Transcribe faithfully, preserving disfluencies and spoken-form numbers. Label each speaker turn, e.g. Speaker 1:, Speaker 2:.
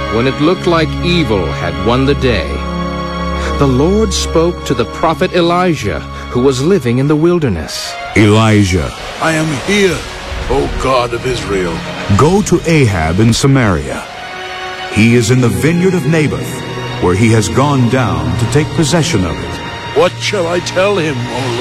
Speaker 1: when it looked like evil had won the day, the Lord spoke to the prophet Elijah, who was living in the wilderness.
Speaker 2: Elijah,
Speaker 3: I am here, O God of Israel.
Speaker 2: go to Ahab in Samaria. He is in the vineyard of Naboth, where he has gone down to take possession of it.
Speaker 3: What shall I tell him, O Lord?